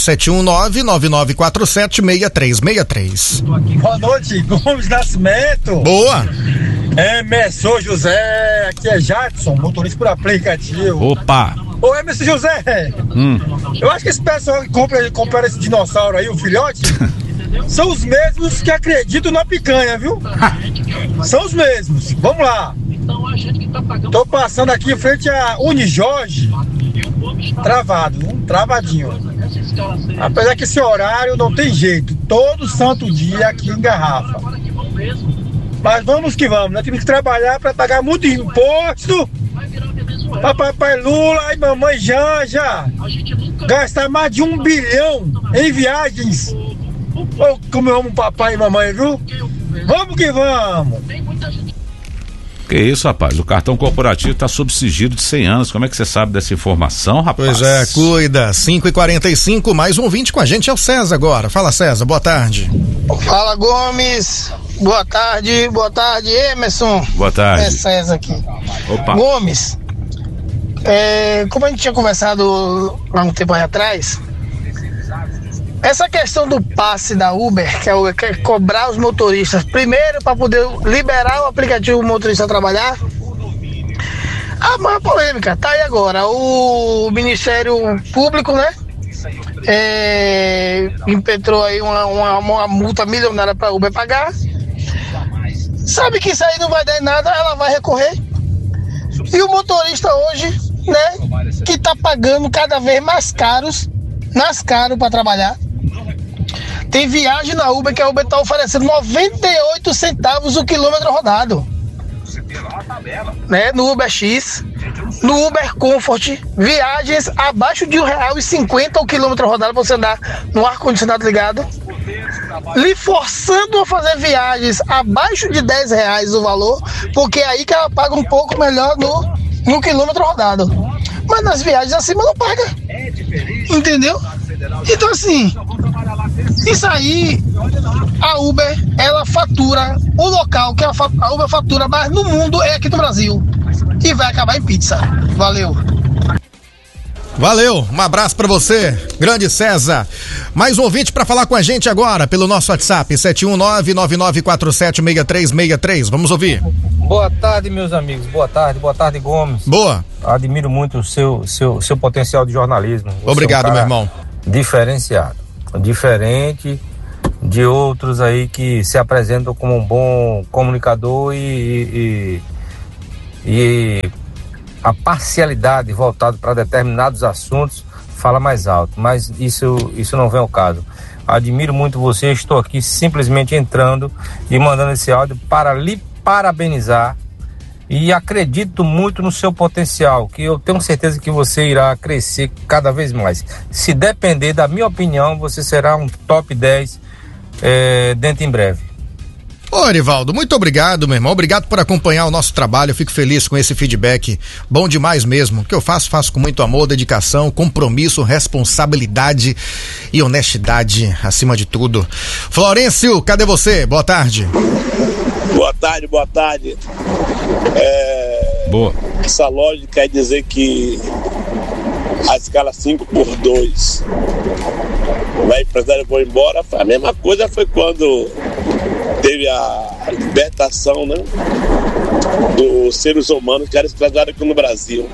719-9947-6363. Boa noite, Gomes Nascimento. Boa. Emerson José, aqui é Jackson, motorista por aplicativo. Opa. Ô Emerson José, eu acho que esse pessoal que compra esse dinossauro aí, o filhote, são os mesmos que acreditam na picanha, viu? São os mesmos. Vamos lá. Tô passando aqui em frente a Unijorge, travadinho. Apesar que esse horário não tem jeito, todo santo dia aqui engarrafa. Mas vamos que vamos, nós temos que trabalhar para pagar muito imposto para papai Lula e mamãe Janja gastar mais de 1 bilhão em viagens. Oh, como eu amo papai e mamãe, viu? Vamos que vamos. Que isso, rapaz, o cartão corporativo tá sob sigilo de 100 anos, como é que você sabe dessa informação, rapaz? Pois é, cuida, 5h45, mais um ouvinte com a gente é o César agora. Fala, César, boa tarde. Fala, Gomes, boa tarde, Emerson. Boa tarde. É César aqui. Opa. Gomes, como a gente tinha conversado há um tempo aí atrás, essa questão do passe da Uber, que a Uber quer cobrar os motoristas primeiro para poder liberar o aplicativo do motorista trabalhar, a maior polêmica tá aí agora. O Ministério Público, né, impetrou aí uma multa milionária para a Uber pagar. Sabe que isso aí não vai dar em nada, ela vai recorrer. E o motorista hoje, né, que tá pagando cada vez mais caro para trabalhar. Tem viagem na Uber que a Uber está oferecendo 98 centavos o quilômetro rodado. Né? No Uber X, no Uber Comfort, viagens abaixo de R$1,50 o quilômetro rodado para você andar no ar-condicionado ligado. lhe forçando a fazer viagens abaixo de R$10 o valor, porque é aí que ela paga um pouco melhor no quilômetro rodado. Mas nas viagens acima não paga. Entendeu? Então assim, isso aí, a Uber, ela fatura o local que a Uber fatura mais no mundo é aqui no Brasil. E vai acabar em pizza. Valeu. Valeu, um abraço pra você, grande César. Mais um ouvinte pra falar com a gente agora pelo nosso WhatsApp, 71999476363. Vamos ouvir. Boa tarde, meus amigos. Boa tarde, Gomes. Boa. Admiro muito o seu potencial de jornalismo. Você obrigado, meu irmão. Diferenciado, diferente de outros aí que se apresentam como um bom comunicador e a parcialidade voltada para determinados assuntos fala mais alto, mas isso não vem ao caso. Admiro muito você, estou aqui simplesmente entrando e mandando esse áudio para lhe parabenizar e acredito muito no seu potencial, que eu tenho certeza que você irá crescer cada vez mais. Se depender da minha opinião, você será um top 10 dentro em breve. Ô, Erivaldo, muito obrigado, meu irmão. Obrigado por acompanhar o nosso trabalho. Eu fico feliz com esse feedback. Bom demais mesmo. O que eu faço com muito amor, dedicação, compromisso, responsabilidade e honestidade acima de tudo. Florencio, cadê você? Boa tarde. Boa tarde. Boa. Essa lógica quer dizer que a escala 5x2 vai empresário for embora. A mesma coisa foi quando teve a libertação, né, dos seres humanos que eram escravizados aqui no Brasil.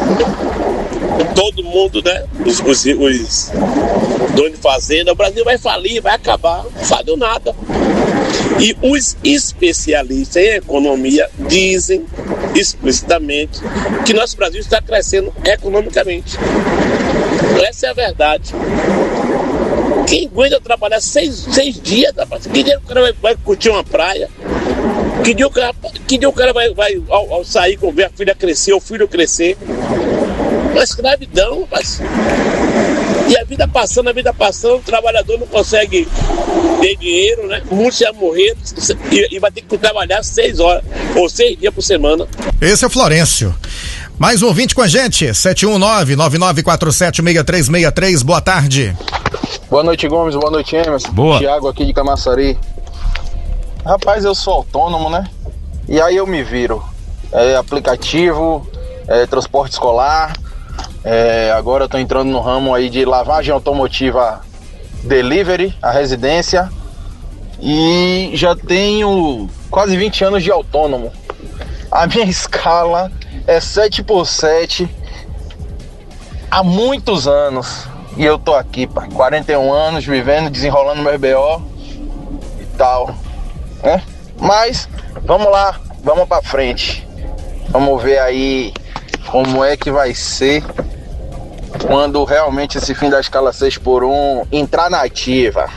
Todo mundo, né, os donos de fazenda, o Brasil vai falir, vai acabar, não faliu nada. E os especialistas em economia dizem explicitamente que nosso Brasil está crescendo economicamente. Essa é a verdade. Quem aguenta trabalhar seis dias, rapaz? Que dia o cara vai curtir uma praia? Que dia o cara vai ao sair, ver a filha crescer, o filho crescer? Uma escravidão, rapaz. E a vida passando, o trabalhador não consegue ter dinheiro, né? Muitos já morreram e vai ter que trabalhar 6 horas ou 6 dias por semana. Esse é o Florencio. Mais um ouvinte com a gente, 719-9947-6363. Boa tarde. Boa noite, Gomes. Boa noite, Emerson. Boa. Thiago aqui de Camaçari. Rapaz, eu sou autônomo, né? E aí eu me viro. Aplicativo, transporte escolar. Agora eu tô entrando no ramo aí de lavagem automotiva delivery, a residência. E já tenho quase 20 anos de autônomo. A minha escala é 7x7 há muitos anos. E eu tô aqui, pá, 41 anos, vivendo, desenrolando meu BO e tal, né? Mas, vamos lá, vamos pra frente. Vamos ver aí como é que vai ser quando realmente esse fim da escala 6x1 entrar na ativa.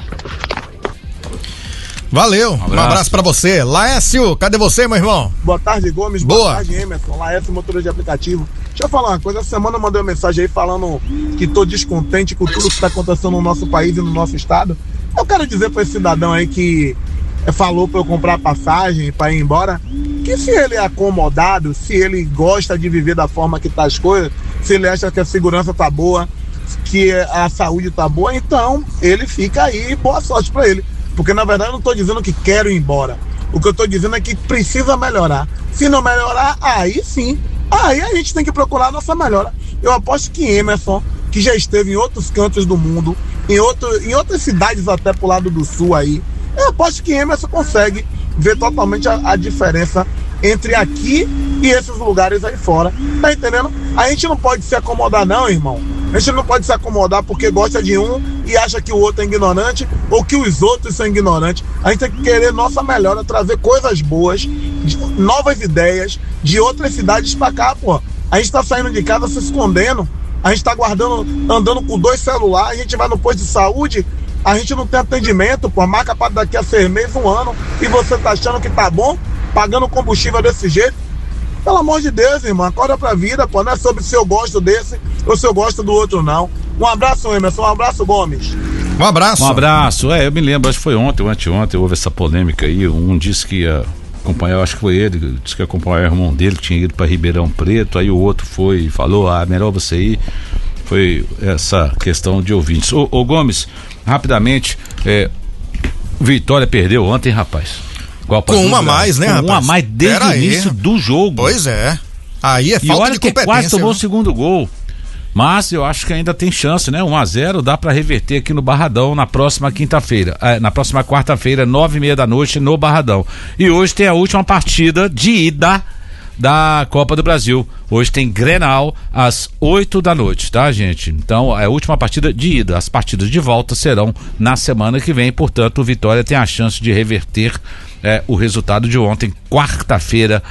Valeu, um abraço pra você. Laércio, cadê você, meu irmão? Boa tarde, Gomes. Boa tarde, Emerson. Laércio, motorista de aplicativo. Deixa eu falar uma coisa, essa semana eu mandei uma mensagem aí falando que tô descontente com tudo que tá acontecendo no nosso país e no nosso estado. Eu quero dizer pra esse cidadão aí que falou pra eu comprar passagem pra ir embora, que se ele é acomodado, se ele gosta de viver da forma que tá as coisas, se ele acha que a segurança tá boa, que a saúde tá boa, então ele fica aí, boa sorte pra ele. Porque na verdade eu não tô dizendo que quero ir embora. O que eu tô dizendo é que precisa melhorar. Se não melhorar, aí sim, aí a gente tem que procurar a nossa melhora. Eu aposto que Emerson, que já esteve em outros cantos do mundo, em outras cidades até pro lado do sul aí, eu aposto que Emerson consegue ver totalmente a diferença entre aqui e esses lugares aí fora. Tá entendendo? A gente não pode se acomodar não, irmão. A gente não pode se acomodar porque gosta de um e acha que o outro é ignorante ou que os outros são ignorantes. A gente tem que querer nossa melhora, trazer coisas boas, novas ideias de outras cidades pra cá, pô. A gente tá saindo de casa se escondendo, a gente tá andando com 2 celulares, a gente vai no posto de saúde, a gente não tem atendimento, pô, marca para daqui a 6 meses, 1 ano, e você tá achando que tá bom, pagando combustível desse jeito? Pelo amor de Deus, irmão, acorda pra vida, pô, não é sobre se eu gosto desse ou se eu gosto do outro, não. Um abraço, Emerson, um abraço, Gomes. Um abraço. Um abraço. Eu me lembro, acho que foi ontem ou anteontem, houve essa polêmica aí. Um disse que ia acompanhar, acho que foi ele, disse que ia acompanhar o irmão dele, que tinha ido para Ribeirão Preto. Aí o outro foi e falou: melhor você ir. Foi essa questão de ouvintes. Ô Gomes, rapidamente, Vitória perdeu ontem, rapaz. Com uma a mais, né, rapaz? Com uma a mais desde o início do jogo. Pois é. Aí é falta de competência. E olha que quase tomou o né? segundo gol. Mas eu acho que ainda tem chance, né? 1-0 dá pra reverter aqui no Barradão na próxima quinta-feira. Na próxima quarta-feira, 9h30 da noite, no Barradão. E hoje tem a última partida de ida da Copa do Brasil. Hoje tem Grenal às 8 da noite, tá, gente? Então, é a última partida de ida. As partidas de volta serão na semana que vem. Portanto, o Vitória tem a chance de reverter o resultado de ontem, quarta-feira,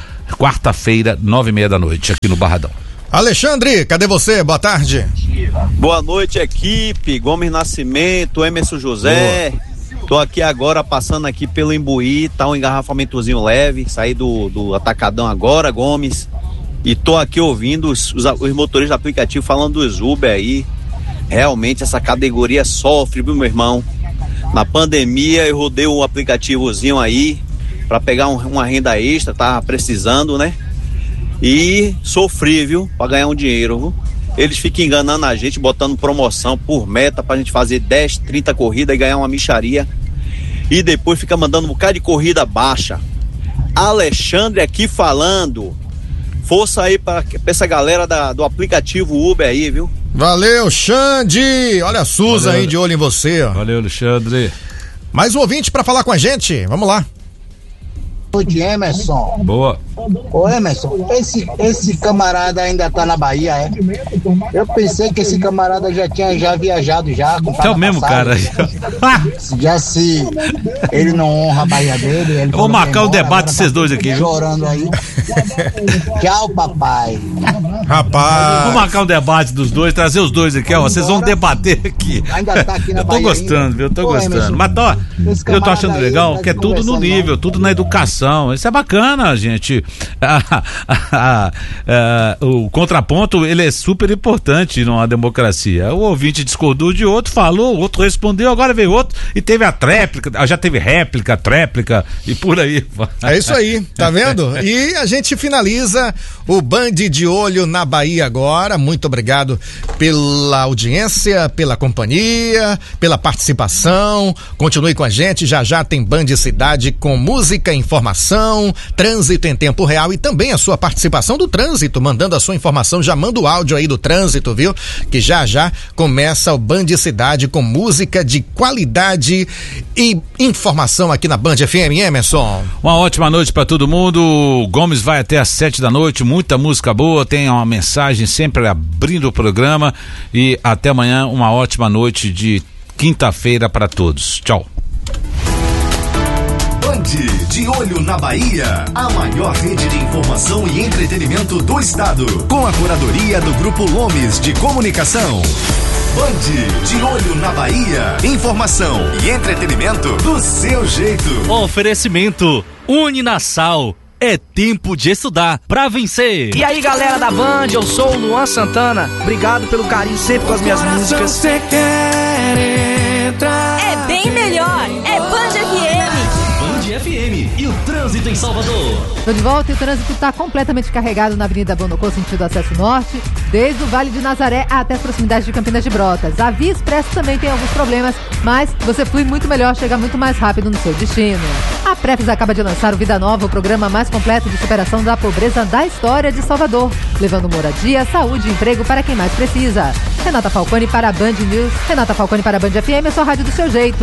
9h30 da noite, aqui no Barradão. Alexandre, cadê você? Boa tarde. Boa noite, equipe. Gomes Nascimento, Emerson José. Boa. Tô aqui agora, passando aqui pelo Imbuí, tá um engarrafamentozinho leve, saí do Atacadão agora, Gomes, e tô aqui ouvindo os motoristas do aplicativo falando dos Uber aí. Realmente essa categoria sofre, viu, meu irmão? Na pandemia eu rodei um aplicativozinho aí pra pegar uma renda extra, tava precisando, né? E sofri, viu? Pra ganhar um dinheiro, viu? Eles ficam enganando a gente, botando promoção por meta pra gente fazer 10, 30 corridas e ganhar uma mixaria. E depois fica mandando um bocado de corrida baixa. Alexandre aqui falando. Força aí pra essa galera do aplicativo Uber aí, viu? Valeu, Xande! Olha a Suza aí de olho em você, ó. Valeu, Alexandre. Mais um ouvinte pra falar com a gente. Vamos lá. De Emerson. Boa. Ô Emerson, esse camarada ainda tá na Bahia, é? Eu pensei que esse camarada já tinha viajado já. É o mesmo cara. Se ele não honra a Bahia dele. Ele vou marcar o debate desses dois aqui, viu? Chorando aí. Tchau, papai. Rapaz. Vou marcar um debate dos dois, trazer os dois aqui, ó. Vocês vão debater aqui. Ainda tá aqui na Bahia. Eu tô gostando, ainda. Viu? Eu tô gostando. Emerson, mas ó, eu tô achando legal que é tudo no nível, tudo na educação. Isso é bacana, gente. O contraponto, ele é super importante numa democracia. O ouvinte discordou de outro, falou, o outro respondeu, agora veio outro e teve a tréplica, já teve réplica, tréplica e por aí. É isso aí, tá vendo? E a gente finaliza o Band de Olho na Bahia agora. Muito obrigado pela audiência, pela companhia, pela participação. Continue com a gente, já tem Band Cidade com música, informação, trânsito em tempo real e também a sua participação do trânsito, mandando a sua informação, já manda o áudio aí do trânsito, viu? Que já começa o Band Cidade com música de qualidade e informação aqui na Band FM, Emerson. Uma ótima noite pra todo mundo. O Gomes vai até às 7 da noite, muita música boa, tem uma mensagem sempre abrindo o programa e até amanhã, uma ótima noite de quinta-feira pra todos. Tchau. De Olho na Bahia, a maior rede de informação e entretenimento do estado, com a curadoria do Grupo Lomes de Comunicação. Band de Olho na Bahia, informação e entretenimento do seu jeito. Oferecimento Uninasal. É tempo de estudar pra vencer. E aí, galera da Band, eu sou o Luan Santana. Obrigado pelo carinho sempre com as minhas músicas. Você quer entrar? É bem melhor. É Band FM. FM e o trânsito em Salvador. Tô de volta e o trânsito está completamente carregado na Avenida Bonocô, sentido acesso norte, desde o Vale de Nazaré até as proximidades de Campinas de Brotas. A Via Expresso também tem alguns problemas, mas você flui muito melhor, chega muito mais rápido no seu destino. A Prefis acaba de lançar o Vida Nova, o programa mais completo de superação da pobreza da história de Salvador, levando moradia, saúde e emprego para quem mais precisa. Renata Falcone para a Band News, Renata Falcone para a Band FM, a sua rádio do seu jeito.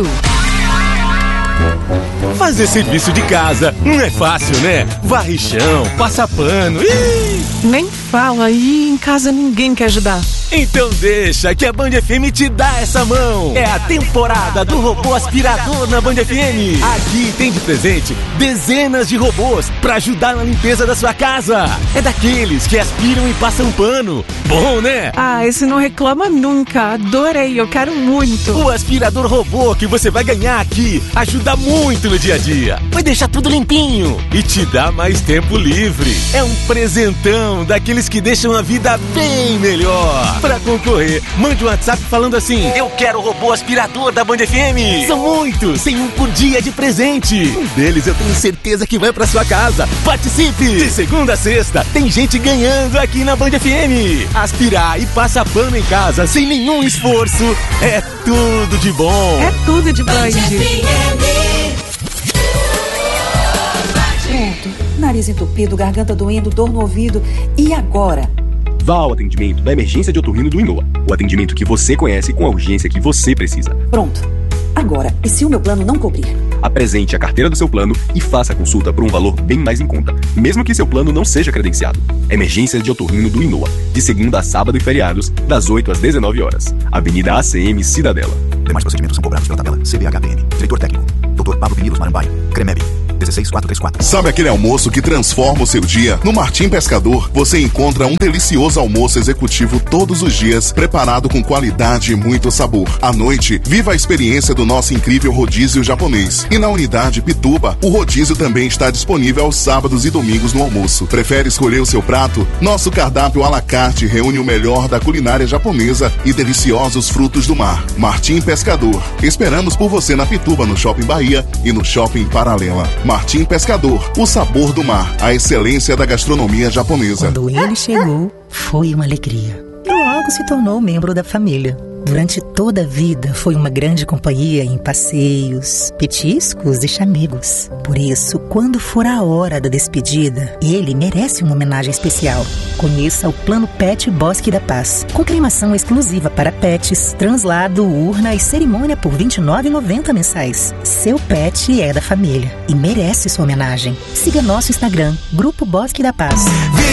Fazer serviço de casa não é fácil, né? Varre chão, passa pano. Nem fala aí, em casa ninguém quer ajudar. Então deixa que a Band FM te dá essa mão. É a temporada do robô aspirador na Band FM. Aqui tem de presente dezenas de robôs pra ajudar na limpeza da sua casa. É daqueles que aspiram e passam pano. Bom, né? Ah, esse não reclama nunca. Adorei, eu quero muito. O aspirador robô que você vai ganhar aqui ajuda muito no dia a dia. Vai deixar tudo limpinho e te dá mais tempo livre. É um presentão daqueles que deixam a vida bem melhor. Pra concorrer, mande um WhatsApp falando assim: eu quero o robô aspirador da Band FM. São muitos, tem um por dia de presente. Um deles eu tenho certeza que vai pra sua casa. Participe! De segunda a sexta, tem gente ganhando aqui na Band FM. Aspirar e passar pano em casa sem nenhum esforço é tudo de bom. É tudo de Band. Pronto, nariz entupido, garganta doendo, dor no ouvido. E agora? Vá ao atendimento da emergência de otorrino do Inoa. O atendimento que você conhece com a urgência que você precisa. Pronto. Agora, e se o meu plano não cobrir? Apresente a carteira do seu plano e faça a consulta por um valor bem mais em conta, mesmo que seu plano não seja credenciado. Emergência de otorrino do Inoa, de segunda a sábado e feriados, das 8 às 19 horas. Avenida ACM Cidadela. Demais procedimentos são cobrados pela tabela CBHPM. Diretor técnico, Dr. Pablo Pinilos Marambaia. CREMEB. 16434. Sabe aquele almoço que transforma o seu dia? No Martim Pescador, você encontra um delicioso almoço executivo todos os dias, preparado com qualidade e muito sabor. À noite, viva a experiência do nosso incrível rodízio japonês. E na unidade Pituba, o rodízio também está disponível aos sábados e domingos no almoço. Prefere escolher o seu prato? Nosso cardápio à la carte reúne o melhor da culinária japonesa e deliciosos frutos do mar. Martim Pescador. Esperamos por você na Pituba, no Shopping Bahia e no Shopping Paralela. Martim Pescador, o sabor do mar, a excelência da gastronomia japonesa. Quando ele chegou, foi uma alegria. E logo se tornou membro da família. Durante toda a vida foi uma grande companhia em passeios, petiscos e chamegos. Por isso, quando for a hora da despedida, ele merece uma homenagem especial. Conheça o Plano Pet Bosque da Paz, com cremação exclusiva para pets, translado, urna e cerimônia por R$ 29,90 mensais. Seu pet é da família e merece sua homenagem. Siga nosso Instagram, Grupo Bosque da Paz.